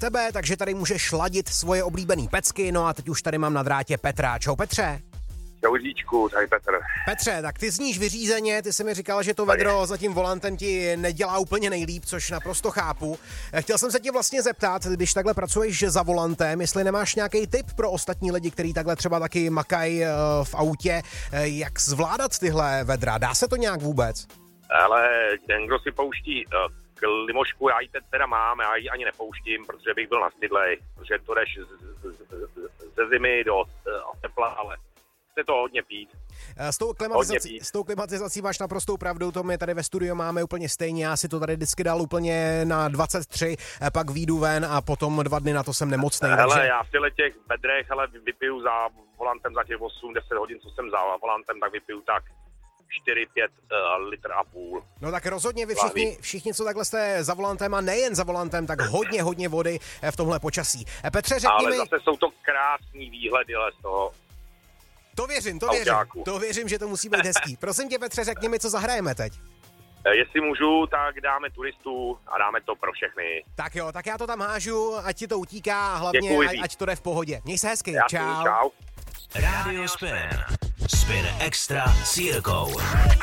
tebe, takže tady můžeš ladit svoje oblíbený pecky. No a teď už tady mám na drátě Petra. Čau Petře. Čau Říčku, tady Petr. Petře, tak ty zníš vyřízeně, ty jsi mi říkal, že to vedro za tím volantem ti nedělá úplně nejlíp, což naprosto chápu. Chtěl jsem se tě vlastně zeptat, když takhle pracuješ za volantem, jestli nemáš nějaký tip pro ostatní lidi, kteří takhle třeba taky makají v autě, jak zvládat tyhle vedra. Dá se to nějak vůbec? Ale ten, kdo si pouští limošku, já ji teda mám, já ji ani nepouštím, protože bych byl nastydlej, protože to jdeš ze zimy do tepla, ale chce to hodně pít. S tou klimatizací máš naprostou pravdu, to my tady ve studiu máme úplně stejně, já si to tady vždycky dal úplně na 23, pak vyjdu ven a potom 2 dny na to jsem nemocnej. Hele, takže... já v těch bedrech, ale vypiju za volantem za těch 8-10 hodin, co jsem za volantem, tak vypiju tak 4-5 litr a půl. No tak rozhodně vy všichni, co takhle jste za volantem a nejen za volantem, tak hodně vody v tomhle počasí. Petře, řekni mi... Ale zase jsou to krásný výhledy z toho. To věřím, že to musí být hezký. Prosím tě, Petře, řekni mi, co zahrajeme teď. Jestli můžu, tak dáme Turistu a dáme to pro všechny. Tak jo, tak já to tam hážu, ať ti to utíká a hlavně ať to jde v pohodě. Měj se hezky, čau. Radio Spin. Spin Extra s Jirkou.